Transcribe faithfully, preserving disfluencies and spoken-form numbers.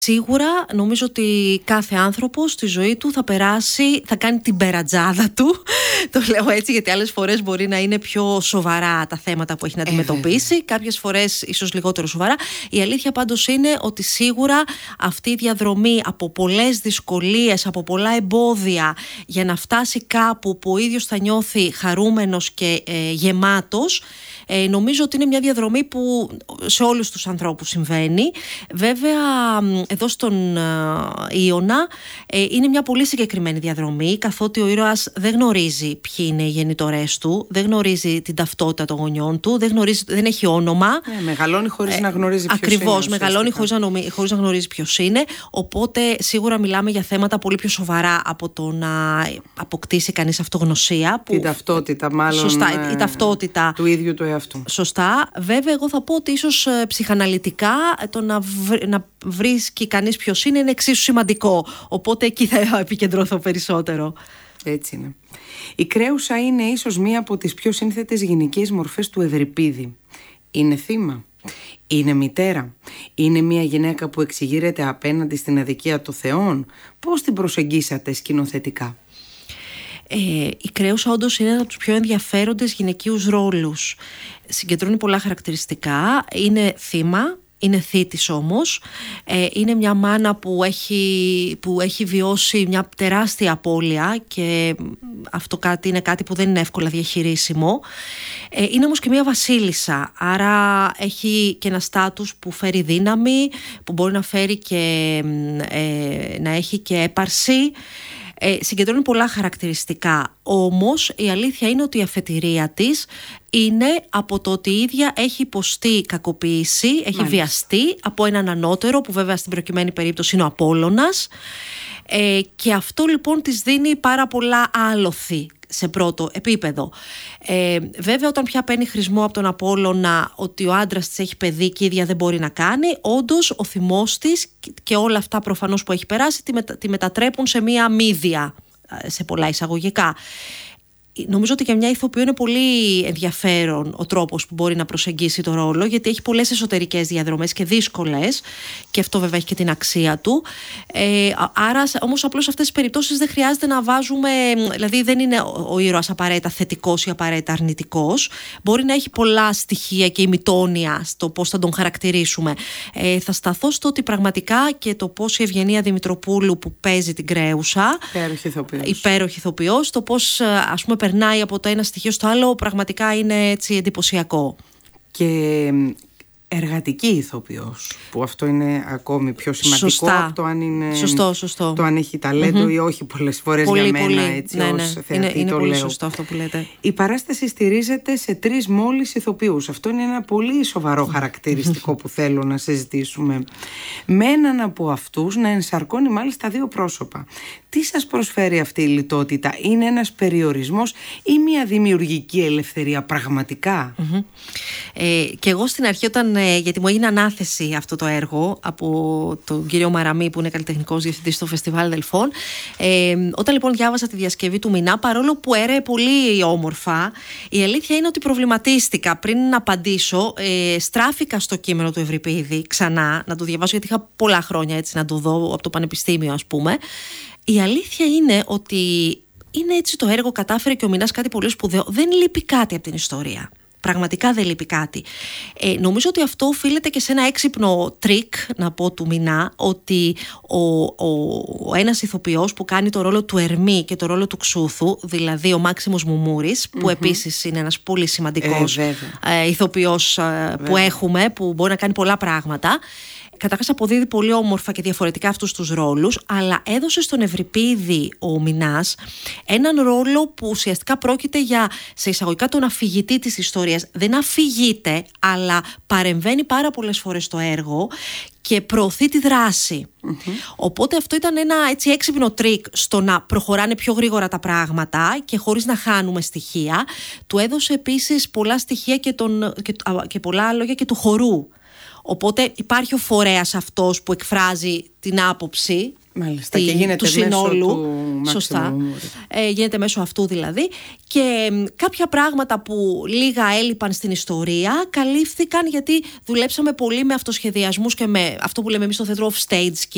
Σίγουρα νομίζω ότι κάθε άνθρωπος στη ζωή του θα περάσει, θα κάνει την περατζάδα του. Το λέω έτσι γιατί άλλες φορές μπορεί να είναι πιο σοβαρά τα θέματα που έχει να αντιμετωπίσει, ε, κάποιες φορές ίσως λιγότερο σοβαρά. Η αλήθεια πάντως είναι ότι σίγουρα αυτή η διαδρομή από πολλές δυσκολίες, από πολλά εμπόδια για να φτάσει κάπου που ο ίδιος θα νιώθει χαρούμενος και ε, γεμάτος, ε, νομίζω ότι είναι μια διαδρομή που σε όλους τους ανθρώπους συμβαίνει. Βέβαια εδώ στον Ιωνα ε, είναι μια πολύ συγκεκριμένη διαδρομή, καθότι ο ήρωας δεν γνωρίζει ποιοι είναι οι γεννητορές του, δεν γνωρίζει την ταυτότητα των γονιών του, δεν, γνωρίζει, δεν έχει όνομα. Ε, μεγαλώνει χωρίς ε, να γνωρίζει ποιος ακριβώς, είναι. Ακριβώς, μεγαλώνει χωρίς να, νομι, χωρίς να γνωρίζει ποιος είναι. Οπότε σίγουρα μιλάμε για θέματα πολύ πιο σοβαρά από το να αποκτήσει κανείς αυτογνωσία. Που, την ταυτότητα, μάλλον. Σωστά, η, η ταυτότητα του ίδιου του εαυτού. Σωστά. Βέβαια, εγώ θα πω ότι ίσως ψυχαναλυτικά το να, βρ, να βρίσκει κανείς ποιος είναι είναι εξίσου σημαντικό. Οπότε εκεί θα επικεντρωθώ περισσότερο. Έτσι είναι. Η Κρέουσα είναι ίσως μία από τις πιο σύνθετες γυναικείες μορφές του Ευρυπίδη. Είναι θύμα. Είναι μητέρα. Είναι μία γυναίκα που εξηγείρεται απέναντι στην αδικία των θεών. Πώς την προσεγγίσατε σκηνοθετικά? Ε, η Κρέουσα όντως είναι ένα από τους πιο ενδιαφέροντες γυναικείους ρόλους. Συγκεντρώνει πολλά χαρακτηριστικά. Είναι θύμα. Είναι θήτης όμως, ε, είναι μια μάνα που έχει, που έχει βιώσει μια τεράστια απώλεια και αυτό κάτι είναι κάτι που δεν είναι εύκολα διαχειρίσιμο. Ε, είναι όμως και μια βασίλισσα, άρα έχει και ένα στάτους που φέρει δύναμη, που μπορεί να φέρει και ε, να έχει και έπαρση. Ε, συγκεντρώνει πολλά χαρακτηριστικά, όμως η αλήθεια είναι ότι η αφετηρία της είναι από το ότι η ίδια έχει υποστεί κακοποίηση, έχει Μάλιστα. βιαστεί από έναν ανώτερο που βέβαια στην προκειμένη περίπτωση είναι ο Απόλλωνας, ε, και αυτό λοιπόν της δίνει πάρα πολλά άλοθη σε πρώτο επίπεδο. Ε, βέβαια όταν πια παίρνει χρησμό από τον Απόλλωνα ότι ο άντρας της έχει παιδί και η ίδια δεν μπορεί να κάνει, όντως ο θυμός της και όλα αυτά προφανώς που έχει περάσει τη, μετα, τη μετατρέπουν σε μία μύδια, σε πολλά εισαγωγικά. Νομίζω ότι για μια ηθοποιό είναι πολύ ενδιαφέρον ο τρόπος που μπορεί να προσεγγίσει το ρόλο, γιατί έχει πολλές εσωτερικές διαδρομές και δύσκολες, και αυτό βέβαια έχει και την αξία του. Ε, άρα όμως απλώς σε αυτές τις περιπτώσεις δεν χρειάζεται να βάζουμε, δηλαδή δεν είναι ο ήρωας απαραίτητα θετικός ή απαραίτητα αρνητικός. Μπορεί να έχει πολλά στοιχεία και ημιτόνια στο πώς θα τον χαρακτηρίσουμε. Ε, θα σταθώ στο ότι πραγματικά και το πώς η Ευγενία Δημητροπούλου που παίζει την Κρέουσα, υπέροχη ηθοποιός, υπέροχη ηθοποιός, το πώς ας πούμε περνάει από το ένα στοιχείο στο άλλο, πραγματικά είναι έτσι εντυπωσιακό. Και εργατική ηθοποιός, που αυτό είναι ακόμη πιο σημαντικό. Σωστά. Από το αν είναι, σωστό, σωστό. το αν έχει ταλέντο mm-hmm. ή όχι πολλές φορές πολύ, για μένα πολύ. Έτσι ναι, ναι. ως θεατή είναι, είναι το πολύ λέω. Σωστό αυτό που λέτε. Η παράσταση στηρίζεται σε τρεις μόλις ηθοποιούς. Αυτό είναι ένα πολύ σοβαρό χαρακτηριστικό που θέλω να συζητήσουμε. Με έναν από αυτούς να ενσαρκώνει μάλιστα δύο πρόσωπα. Τι σας προσφέρει αυτή η λιτότητα? Είναι ένας περιορισμός ή μια δημιουργική ελευθερία πραγματικά? Mm-hmm. Ε, και εγώ στην αρχή όταν, ε, γιατί μου έγινε ανάθεση αυτό το έργο από τον κύριο Μαραμή που είναι καλλιτεχνικός διευθυντής στο Φεστιβάλ Δελφών, ε, όταν λοιπόν διάβασα τη διασκευή του Μινά, παρόλο που έρεε πολύ όμορφα, η αλήθεια είναι ότι προβληματίστηκα πριν να απαντήσω. ε, στράφηκα στο κείμενο του Ευρυπίδη ξανά να το διαβάσω, γιατί είχα πολλά χρόνια έτσι να το δω από το πανεπιστήμιο ας πούμε. Η αλήθεια είναι ότι είναι έτσι το έργο, κατάφερε και ο Μινάς κάτι πολύ σπουδαίο. Δεν λείπει κάτι από την ιστορία. Πραγματικά δεν λείπει κάτι. Ε, νομίζω ότι αυτό οφείλεται και σε ένα έξυπνο τρίκ, να πω, του Μινά, ότι ο, ο, ο ένας ηθοποιός που κάνει το ρόλο του Ερμή και το ρόλο του Ξούθου, δηλαδή ο Μάξιμος Μουμούρης, που mm-hmm. επίσης είναι ένας πολύ σημαντικός ε, ε, ηθοποιός ε, που έχουμε, που μπορεί να κάνει πολλά πράγματα. Καταρχάς αποδίδει πολύ όμορφα και διαφορετικά αυτούς τους ρόλους, αλλά έδωσε στον Ευρυπίδη ο Μινάς έναν ρόλο που ουσιαστικά πρόκειται για, σε εισαγωγικά, τον αφηγητή της ιστορίας. Δεν αφηγείται, αλλά παρεμβαίνει πάρα πολλές φορές στο έργο και προωθεί τη δράση. Mm-hmm. Οπότε αυτό ήταν ένα έτσι έξυπνο τρίκ στο να προχωράνε πιο γρήγορα τα πράγματα και χωρίς να χάνουμε στοιχεία. Του έδωσε επίσης πολλά στοιχεία και, τον, και, και πολλά λόγια και του χορού. Οπότε υπάρχει ο φορέας αυτός που εκφράζει την άποψη. Μάλιστα, τη, και γίνεται του συνόλου. Του Σωστά. Ε, γίνεται μέσω αυτού δηλαδή. Και ε, κάποια πράγματα που λίγα έλειπαν στην ιστορία καλύφθηκαν, γιατί δουλέψαμε πολύ με αυτοσχεδιασμούς και με αυτό που λέμε εμείς στο θέατρο off stage